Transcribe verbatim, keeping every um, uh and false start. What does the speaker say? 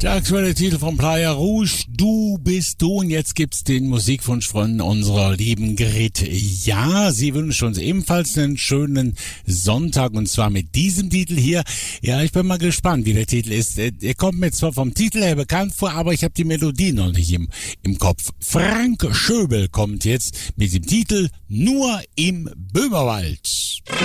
Der aktuelle Titel von Playa Rouge, Du bist du. Und jetzt gibt's den Musikwunsch von unserer lieben Grete. Ja, sie wünscht uns ebenfalls einen schönen Sonntag und zwar mit diesem Titel hier. Ja, ich bin mal gespannt, wie der Titel ist. Er kommt mir zwar vom Titel her bekannt vor, aber ich habe die Melodie noch nicht im, im Kopf. Frank Schöbel kommt jetzt mit dem Titel Nur im Böhmerwald.